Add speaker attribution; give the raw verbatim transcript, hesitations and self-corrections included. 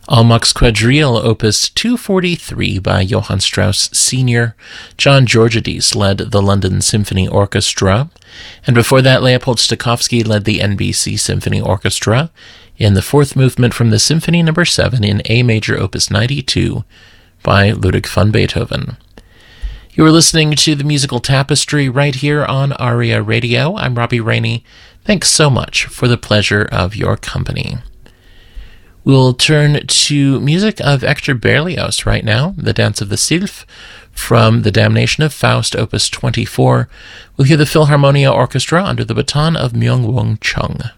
Speaker 1: Almack's Quadrille, Opus two forty-three by Johann Strauss Senior John Georgiades led the London Symphony Orchestra, and before that Leopold Stokowski led the N B C Symphony Orchestra in the fourth movement from the Symphony Number seven in A Major, Opus ninety-two by Ludwig van Beethoven. You are listening to the Musical Tapestry right here on ARIA Radio. I'm Robbie Rainey. Thanks so much for the pleasure of your company. We'll turn to music of Hector Berlioz right now, The Dance of the Sylph, from The Damnation of Faust, Opus twenty-four. We'll hear the Philharmonia Orchestra under the baton of Myung-Whun Chung.